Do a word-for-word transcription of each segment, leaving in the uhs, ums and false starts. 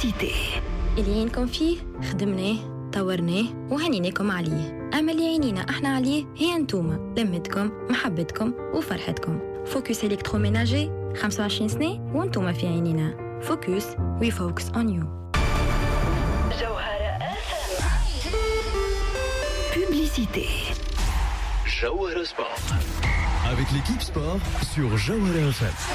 بوبليسيتي. اللي عينكم فيه خدمناه طورناه وهنيناكم عليه. أما اللي عينينا احنا عليه هي انتوما، لمتكم محبتكم وفرحتكم. فوكس إلكتروميناجي خمسة وعشرين سنة وانتوما في عينينا. فوكس we focus on you. جوهرة أف أم. Publicité. Jawhara Sport. Avec l'équipe sport sur Jawhara F M.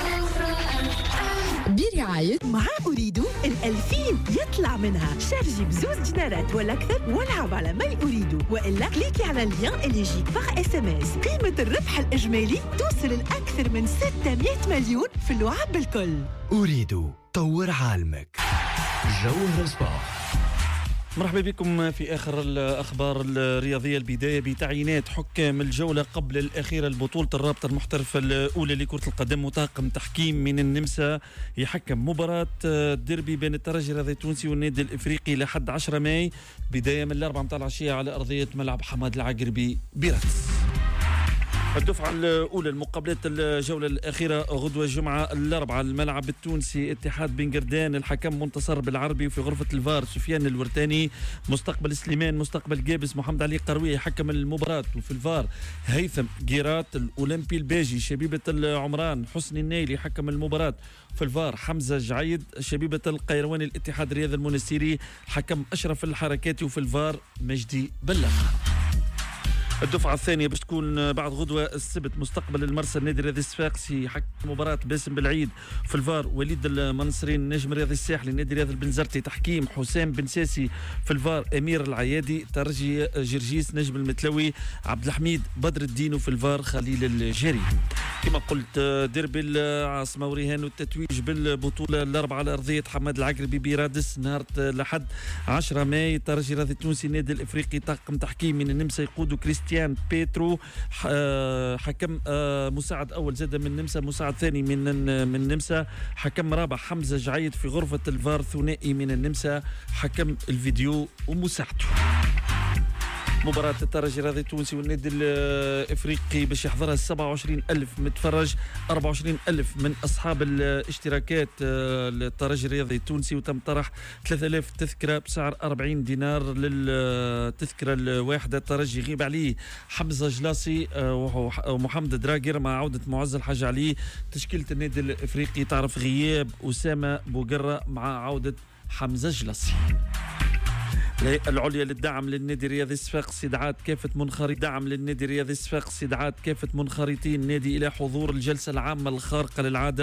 برعاية مع أريد الألفين يطلع منها. شارجي بزوز دينارات ولا أكثر والعب على ما أريد، وإلا كليكي على اللين اللي يجيك باغ اس ام اس. قيمة الربح الإجمالي توصل لأكثر من ستمائة مليون في اللعب بالكل. أريد طور عالمك. جوهرة سبورت. مرحبا بكم في آخر الأخبار الرياضية. البداية بتعيينات حكام الجولة قبل الأخيرة لبطولة الرابطة المحترفة الأولى لكرة القدم، وطاقم تحكيم من النمسا يحكم مباراة الديربي بين الترجي الرياضي التونسي والنادي الإفريقي لحد عشرة ماي بداية من الأربعة متاع العشية على أرضية ملعب حماد العقربي براتس. الدفعة الأولى المقابلات الجولة الأخيرة غدوة الجمعة الأربعاء الملعب التونسي اتحاد بن قردان. الحكم منتصر بالعربي، وفي غرفة الفار سفيان الورتاني. مستقبل سليمان مستقبل جابس محمد علي قروية حكم المباراة، وفي الفار هيثم جيرات. الأولمبي الباجي شبيبة العمران حسني النيلي حكم المباراة. في الفار حمزة جعيد شبيبة القيرواني. الاتحاد الرياضي المنستيري حكم أشرف الحركاتي، وفي الفار مجدي بلغ. الدفعة الثانية باش تكون بعد غدوة السبت. مستقبل المرسى النادي الرياضي الصفاقسي حكم مباراة باسم بالعيد. في الفار وليد المنصرين النجم الرياضي الساحلي. النادي الرياضي البنزرتي تحكيم حسام بن ساسي. في الفار أمير العيادي. ترجي جرجيس نجم المتلوي عبد الحميد بدر الدين. وفي الفار خليل الجاري. كما قلت ديربي العاصمة ورهان والتتويج بالبطولة الأربعة على أرضية حماد العقربي برادس نهار لحد عشرة ماي. ترجي الرياضي التونسي النادي الإفريقي طاقم تحكيم من النمسا يقود كريستيان بيترو حكم مساعد أول زاد من النمسا، مساعد ثاني من من النمسا. حكم رابع حمزة جعيد. في غرفة الفار ثنائي من النمسا حكم الفيديو ومساعده. مباراة الترجي الرياضي التونسي والنادي الافريقي باش يحضرها سبعة وعشرين ألف متفرج، أربعة وعشرين ألف من اصحاب الاشتراكات الترجي الرياضي التونسي، وتم طرح ثلاثة آلاف تذكرة بسعر أربعين دينار للتذكرة الواحدة. الترجي غيب عليه حمزة جلاصي ومحمد دراجر مع عودة معز الحاج علي. تشكيلة النادي الافريقي تعرف غياب أسامة بوقرة مع عودة حمزة جلاصي. العليا للدعم للنادي الرياضي الصفاقسي دعات كافة منخرط دعم للنادي الرياضي الصفاقسي دعات كافة منخرطين النادي إلى حضور الجلسة العامة الخارقة للعادة